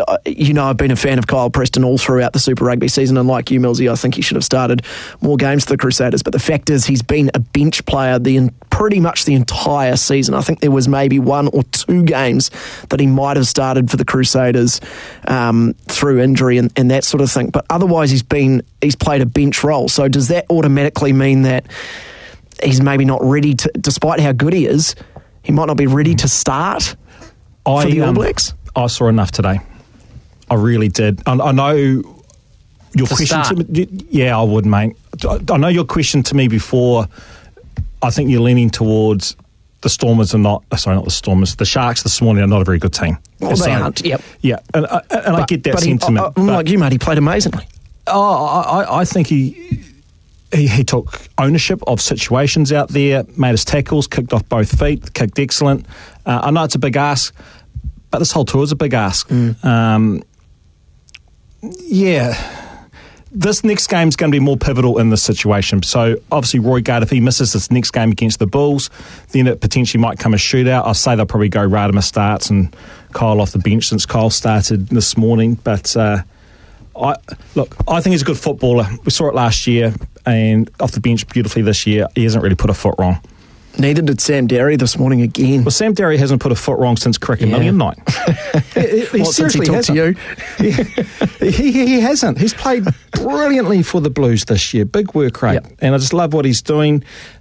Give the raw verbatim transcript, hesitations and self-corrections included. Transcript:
you know, I've been a fan of Kyle Preston all throughout the Super Rugby season, and like you, Millsy, I think he should have started more games for the Crusaders. But the fact is, he's been a bench player the pretty much the entire season. I think there was maybe one or two games that he might have started for the Crusaders um, through injury and, and that sort of thing. But otherwise, he's been he's played a bench role. So does that automatically mean that he's maybe not ready to, despite how good he is, he might not be ready to start I, for the All um, Blacks? I saw enough today. I really did. I, I know your To question start. to me. Yeah, I would, mate. I, I know your question to me before. I think you're leaning towards the Stormers are not. Sorry, not the Stormers. The Sharks this morning are not a very good team. Well, So, they aren't, yep. Yeah, and, I- and I get that but he, sentiment. uh, uh, but- like you, mate, he played amazingly. Oh, I, I think he, he he took ownership of situations out there, made his tackles, kicked off both feet, kicked excellent. Uh, I know it's a big ask, but this whole tour is a big ask. Mm. Um, yeah. This next game is going to be more pivotal in this situation. So, obviously, Roy Gard, if he misses this next game against the Bulls, then it potentially might come a shootout. I'll say they'll probably go Radama starts and Kyle off the bench since Kyle started this morning. But, uh, I look, I think he's a good footballer. We saw it last year, and off the bench beautifully this year. He hasn't really put a foot wrong. Neither did Sam Derry this morning again. Well, Sam Derry hasn't put a foot wrong since Cricket Yeah. Million night. he, he, he What, since he seriously talked to hasn't. you? he, he, he hasn't. He's played brilliantly for the Blues this year. Big work rate. Yep. And I just love what he's doing.